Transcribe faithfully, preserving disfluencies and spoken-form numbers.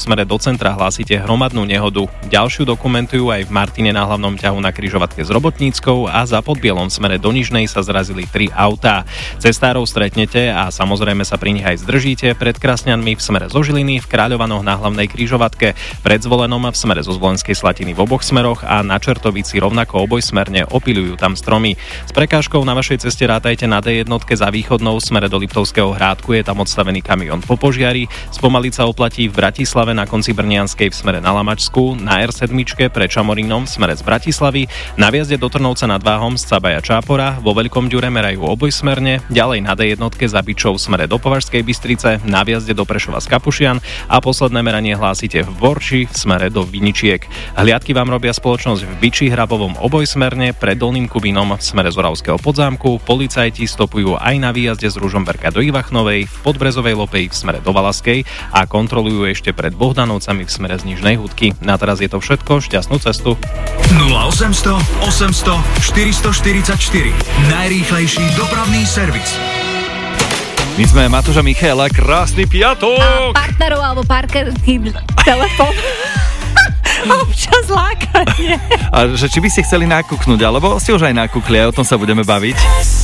smere do centra hlásite hromadnú nehodu. Ďalšiu dokumentujú aj v Martine na hlavnom ťahu na križovatke s Robotníckou a za Podbielom v smere do Nižnej sa zrazili tri autá. Cestárov stretnete a samozrejme sa pri nich aj zdržíte pred Krasňanmi v smere zo Žiliny, v Kráľovanoch na hlavnej križovatke, pred Zvolenom v smere zo Zvolenskej Slatiny v oboch smeroch a na Čertovici rovnako obojsmerne, opiľujú tam stromy. S prekážkou na vašej ceste rátajte na dé jedna za východnou v smere do Liptovského Hrádku, je tam odstavený kamión po požiari. Spomaliť sa oplatí v Bratislave na konci Brnianskej v smere na Lamačsku, na er sedem pred Šamorínom v smere z Bratislavy, na viazde do Trnovca nad Váhom z Cabaja Čápora, vo Veľkom Ďure merajú obojsmerne, ďalej na dé jedna za Byčov v smere do Považskej Bystrice, na viazde do Prešova z Kapušian a posledné meranie hlásite v Borči v smere do Viničiek. Hliadky vám robia spoločnosť v Byči Hrabovom obojsmerne, pred Dolným Kubínom v smere z Oravského Podzámku, policajti stopujú aj na výjazde z Ružomberka do Ivachnovej, v Podbrezovej Lopeji v smere do Valaskej a kontrolujú ešte pred Bohdanovcami v smere z Nižnej Hudky. Na teraz je to všetko, šťastnú cestu. nula osemsto osemsto štyristoštyridsaťštyri. Najrýchlejší dopravný servis. My sme Matúš a Michaela, krásny piatok! A partnerov alebo parkerný telefón. Občas lákanie. A že či by ste chceli nakúknuť, alebo ste už aj nakúkli, a o tom sa budeme baviť.